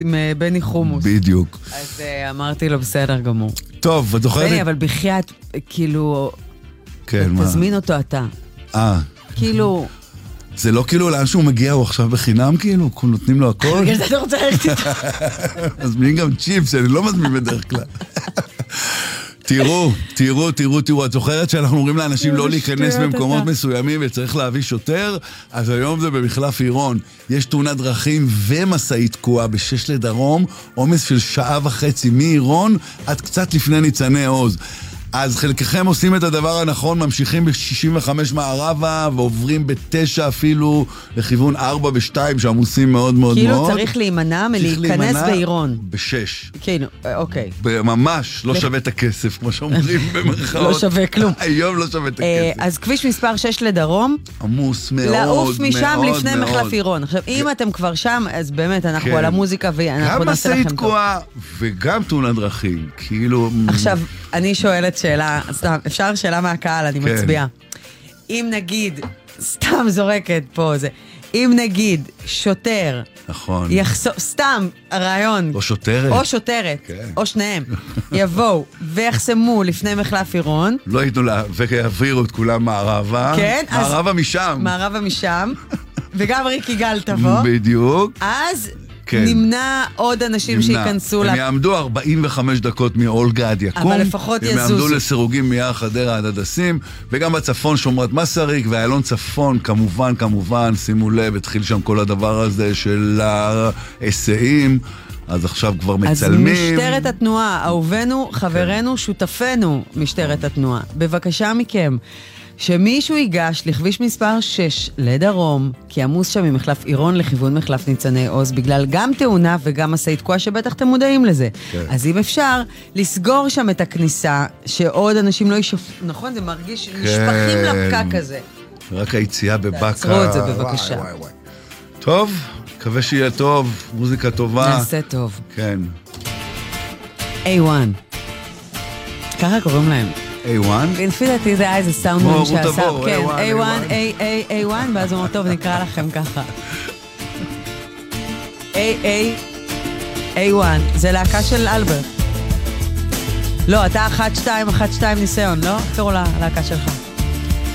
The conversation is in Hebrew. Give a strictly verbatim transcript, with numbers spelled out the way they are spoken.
עם בני חומוס. בדיוק. אז אמרתי לו, בסדר גמור. טוב, את זוכרת? בני, אבל בחייאת, כאילו, כן, מה? תזמין אותו אתה. אה. כאילו... זה לא כאילו לאן שהוא מגיע, הוא עכשיו בחינם כאילו? נותנים לו הכל? בגלל זה אתה רוצה ללכת איתו. מזמינים גם צ'יפס, אני לא מזמין בדרך כלל. תראו, תראו, תראו, תראו, את זוכרת שאנחנו אומרים לאנשים לא להיכנס במקומות מסוימים וצריך להביא שוטר? אז היום זה במחלף עירון. יש תאונת דרכים ומסעית תקועה בשש לדרום, עומס של שעה וחצי מעירון עד קצת לפני ניצני עוז. אז חלקכם עושים את הדבר הנכון, ממשיכים ב-שישים וחמש מערבה ועוברים בתשע אפילו לכיוון ארבע ושתיים שעמוסים מאוד מאוד כאילו מאוד. כאילו צריך להימנע מלהיכנס בעירון. בשש. כאילו, אוקיי. ממש לא שווה את הכסף, כמו שאומרים במרכאות. לא שווה כלום. היום לא שווה את הכסף. אז כביש מספר שש לדרום. עמוס מאוד, מאוד, לעוף משם מאוד, לפני מאוד. מחלף עירון. עכשיו, אם אתם כבר שם, אז באמת אנחנו על המוזיקה ואנחנו נעשה לכם טוב. גם מסעית תקועה וגם תאונת דרכים. כאילו... עכשיו, אני שואלת שאלה, סתם, אפשר שאלה מהקהל, אני מצביעה. אם נגיד, סתם זורקת פה זה, אם נגיד שוטר, נכון. יחסום, סתם הרעיון, או שוטרת, או שוטרת, או שניהם, יבואו ויחסמו לפני מחלף עירון, לא ייתנו לה, ויעבירו את כולם מערבה, כן, מערבה משם, מערבה משם, וגם ריק יגאל תבוא, בדיוק, אז... כן. נמנע עוד אנשים נמנע. שיכנסו... הם לה... יעמדו ארבעים וחמש דקות מאולגה עד יקום. אבל לפחות יזוזו. הם יעמדו לסירוגים מיער חדרה עד הדסים, וגם בצפון שומרת מסריק, והאלון צפון, כמובן, כמובן, שימו לב, התחיל שם כל הדבר הזה של ההיסעים, אז עכשיו כבר מצלמים. אז משטרת התנועה, אהובנו, חברנו, כן. שותפנו, משטרת התנועה. בבקשה מכם. שמישהו ייגש לכביש מספר שש לדרום, כי עמוס שם ממחלף עירון לכיוון מחלף ניצני עוז, בגלל גם תאונה וגם מסעית תקועה שבטח אתם מודעים לזה. כן. אז אם אפשר, לסגור שם את הכניסה, שעוד אנשים לא ישפו, נכון? זה מרגיש כן. נשפכים לפקק הזה. רק היציאה בבקה. תעצרו את זה בבקשה. וואי, וואי, וואי. טוב, מקווה שיהיה טוב, מוזיקה טובה. נעשה טוב. כן. איי וואן. ככה קוראים להם. איי וואן? לפי דעתי זה היה איזה סאונדמן שעשה, כן, איי וואן, איי וואן, ואז הוא אומר, טוב, נקרא לכם ככה. איי וואן, זה להקה של אלברט. לא, אתה אחת שתיים, אחת שתיים ניסיון, לא? קראו להקה שלך.